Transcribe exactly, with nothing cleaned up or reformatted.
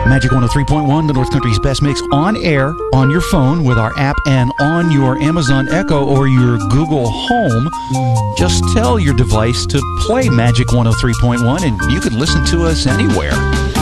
Magic one oh three point one, the North Country's best mix, on air, on your phone with our app, and on your Amazon Echo or your Google Home. Just tell your device to play Magic one oh three point one, and you can listen to us anywhere.